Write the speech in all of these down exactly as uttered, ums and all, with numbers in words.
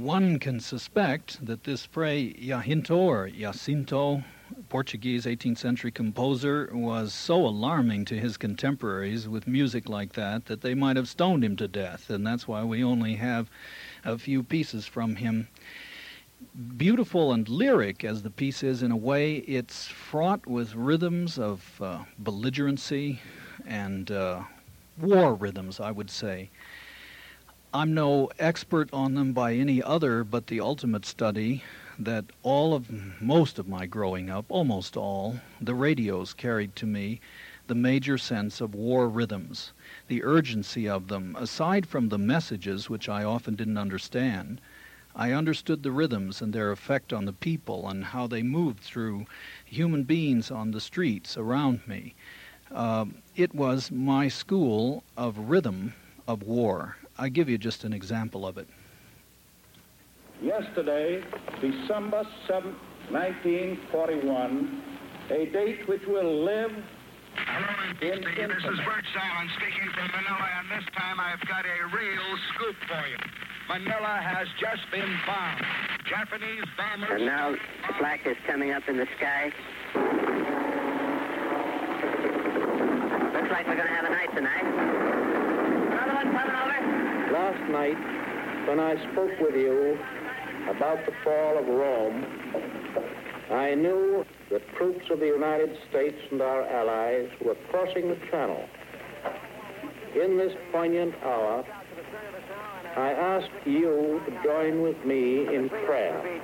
one can suspect that this Frei Jacinto, or Jacinto, Portuguese eighteenth century composer, was so alarming to his contemporaries with music like that that they might have stoned him to death, and that's why we only have a few pieces from him. Beautiful and lyric as the piece is in a way, it's fraught with rhythms of uh, belligerency and uh, war rhythms, I would say. I'm no expert on them by any other but the ultimate study that all of, most of my growing up, almost all, the radios carried to me the major sense of war rhythms, the urgency of them. Aside from the messages, which I often didn't understand, I understood the rhythms and their effect on the people and how they moved through human beings on the streets around me. Uh, it was my school of rhythm of war. I give you just an example of it. Yesterday, December seventh, nineteen forty-one, a date which will live. Hello, in Steve. This is Bert Salmon speaking from Manila, and this time I've got a real scoop for you. Manila has just been bombed. Japanese bombers... And now black is coming up in the sky. Looks like we're going to have a night tonight. Another one coming over. Last night, when I spoke with you about the fall of Rome, I knew the troops of the United States and our allies were crossing the Channel. In this poignant hour, I ask you to join with me in prayer.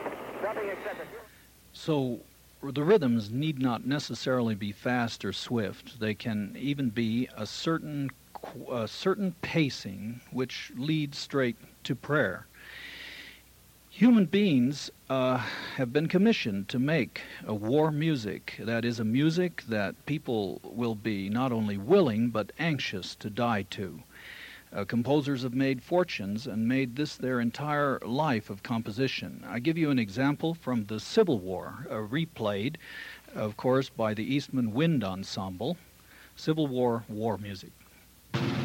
So the rhythms need not necessarily be fast or swift. They can even be a certain a certain pacing which leads straight to prayer. Human beings uh, have been commissioned to make a war music. That is, a music that people will be not only willing but anxious to die to. Uh, composers have made fortunes and made this their entire life of composition. I give you an example from the Civil War, uh, replayed, of course, by the Eastman Wind Ensemble. Civil War war music.